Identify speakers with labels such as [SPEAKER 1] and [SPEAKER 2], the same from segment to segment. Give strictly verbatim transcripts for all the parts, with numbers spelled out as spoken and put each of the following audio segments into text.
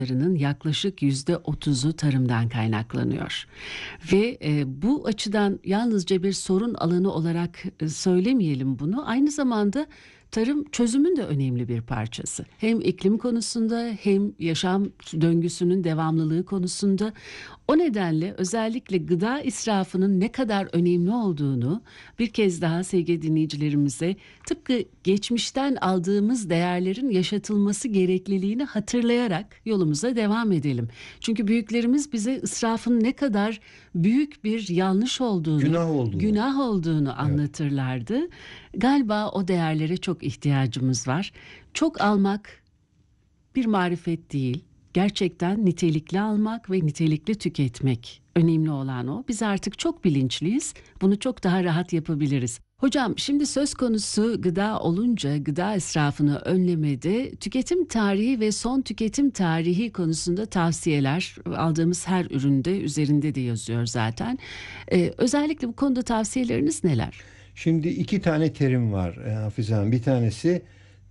[SPEAKER 1] yaklaşık yüzde otuzu tarımdan kaynaklanıyor. Ve e, bu açıdan yalnızca bir sorun alanı olarak e, söylemeyelim bunu. Aynı zamanda tarım çözümün de önemli bir parçası. Hem iklim konusunda hem yaşam döngüsünün devamlılığı konusunda. O nedenle özellikle gıda israfının ne kadar önemli olduğunu bir kez daha sevgili dinleyicilerimize tıpkı geçmişten aldığımız değerlerin yaşatılması gerekliliğini hatırlayarak yolumuza devam edelim. Çünkü büyüklerimiz bize israfın ne kadar büyük bir yanlış olduğunu,
[SPEAKER 2] günah olduğunu,
[SPEAKER 1] günah olduğunu anlatırlardı. Evet. Galiba o değerlere çok ihtiyacımız var. Çok almak bir marifet değil. Gerçekten nitelikli almak ve nitelikli tüketmek önemli olan o. Biz artık çok bilinçliyiz. Bunu çok daha rahat yapabiliriz. Hocam şimdi söz konusu gıda olunca gıda israfını önlemede tüketim tarihi ve son tüketim tarihi konusunda tavsiyeler aldığımız her üründe üzerinde de yazıyor zaten. Ee, özellikle bu konuda tavsiyeleriniz neler?
[SPEAKER 2] Şimdi iki tane terim var Hafize Hanım. Bir tanesi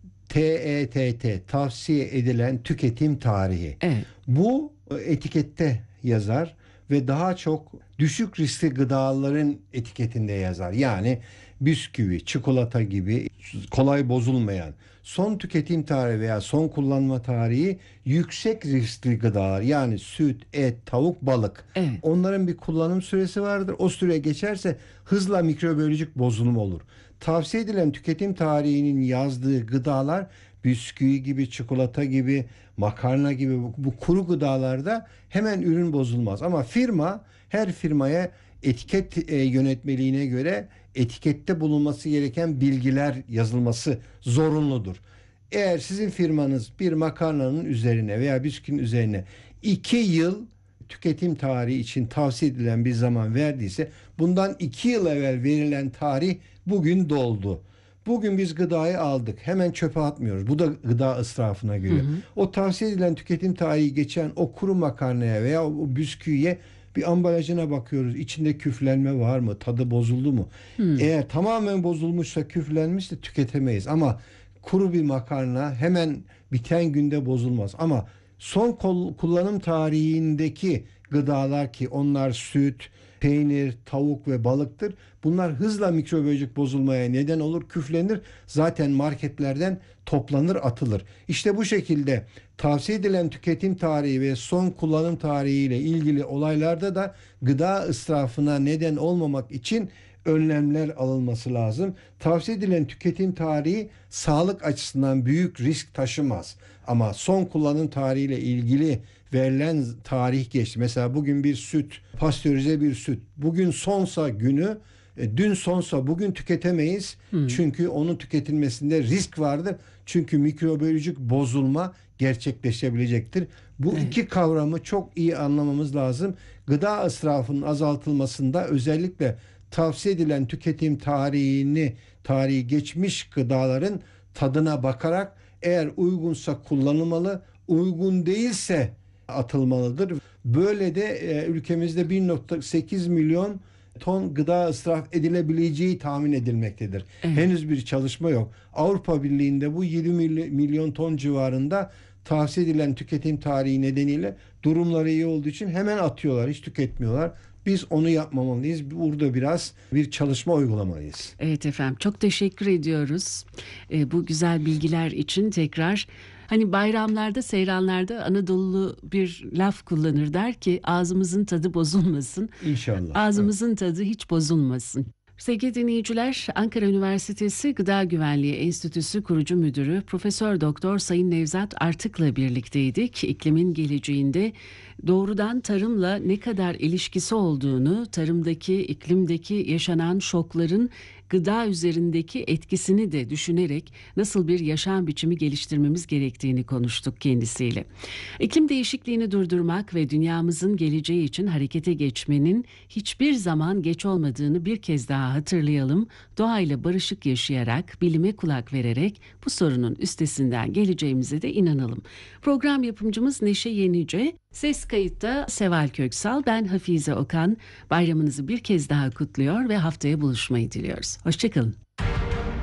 [SPEAKER 2] T E T T, tavsiye edilen tüketim tarihi.
[SPEAKER 1] Evet.
[SPEAKER 2] Bu etikette yazar ve daha çok düşük riskli gıdaların etiketinde yazar. Yani bisküvi, çikolata gibi kolay bozulmayan. Son tüketim tarihi veya son kullanma tarihi yüksek riskli gıdalar, yani süt, et, tavuk, balık.
[SPEAKER 1] Evet.
[SPEAKER 2] Onların bir kullanım süresi vardır. O süre geçerse hızla mikrobiyolojik bozulma olur. Tavsiye edilen tüketim tarihinin yazdığı gıdalar bisküvi gibi, çikolata gibi, makarna gibi bu, bu kuru gıdalarda hemen ürün bozulmaz. Ama firma, her firmaya etiket e, yönetmeliğine göre etikette bulunması gereken bilgiler yazılması zorunludur. Eğer sizin firmanız bir makarnanın üzerine veya bisküvinin üzerine iki yıl tüketim tarihi için tavsiye edilen bir zaman verdiyse, bundan iki yıl evvel verilen tarih bugün doldu. Bugün biz gıdayı aldık. Hemen çöpe atmıyoruz. Bu da gıda israfına giriyor. Hı hı. O tavsiye edilen tüketim tarihi geçen o kuru makarnaya veya o bisküviye bir ambalajına bakıyoruz. İçinde küflenme var mı? Tadı bozuldu mu? Hı. Eğer tamamen bozulmuşsa, küflenmişse tüketemeyiz. Ama kuru bir makarna hemen biten günde bozulmaz. Ama son kullanım tarihindeki gıdalar, ki onlar süt, peynir, tavuk ve balıktır. Bunlar hızla mikrobiyolojik bozulmaya neden olur, küflenir. Zaten marketlerden toplanır, atılır. İşte bu şekilde tavsiye edilen tüketim tarihi ve son kullanım tarihiyle ilgili olaylarda da gıda israfına neden olmamak için önlemler alınması lazım. Tavsiye edilen tüketim tarihi sağlık açısından büyük risk taşımaz. Ama son kullanım tarihiyle ilgili verilen tarih geçti. Mesela bugün bir süt, pastörize bir süt, bugün sonsa günü, dün sonsa bugün tüketemeyiz. Hmm. Çünkü onun tüketilmesinde risk vardır. Çünkü mikrobiyolojik bozulma gerçekleşebilecektir. Bu evet. iki kavramı çok iyi anlamamız lazım. Gıda israfının azaltılmasında özellikle tavsiye edilen tüketim tarihini, tarihi geçmiş gıdaların tadına bakarak eğer uygunsa kullanılmalı, uygun değilse atılmalıdır. Böyle de e, ülkemizde bir nokta sekiz milyon ton gıda israf edilebileceği tahmin edilmektedir. Evet. Henüz bir çalışma yok. Avrupa Birliği'nde bu yedi milyon ton civarında tavsiye edilen tüketim tarihi nedeniyle durumları iyi olduğu için hemen atıyorlar, hiç tüketmiyorlar. Biz onu yapmamalıyız. Burada biraz bir çalışma uygulamalıyız.
[SPEAKER 1] Evet efendim, çok teşekkür ediyoruz. E, bu güzel bilgiler için tekrar. Hani bayramlarda, seyranlarda Anadolu bir laf kullanır, der ki ağzımızın tadı bozulmasın.
[SPEAKER 2] İnşallah.
[SPEAKER 1] Ağzımızın evet. tadı hiç bozulmasın. Sevgili dinleyiciler, Ankara Üniversitesi Gıda Güvenliği Enstitüsü Kurucu Müdürü Profesör Doktor Sayın Nevzat Artık'la birlikteydik. İklimin geleceğinde doğrudan tarımla ne kadar ilişkisi olduğunu, tarımdaki, iklimdeki yaşanan şokların gıda üzerindeki etkisini de düşünerek nasıl bir yaşam biçimi geliştirmemiz gerektiğini konuştuk kendisiyle. İklim değişikliğini durdurmak ve dünyamızın geleceği için harekete geçmenin hiçbir zaman geç olmadığını bir kez daha hatırlayalım. Doğayla barışık yaşayarak, bilime kulak vererek bu sorunun üstesinden geleceğimize de inanalım. Program yapımcımız Neşe Yenice, ses kayıtta Seval Köksal, ben Hafize Okan. Bayramınızı bir kez daha kutluyor ve haftaya buluşmayı diliyoruz. Hoşçakalın.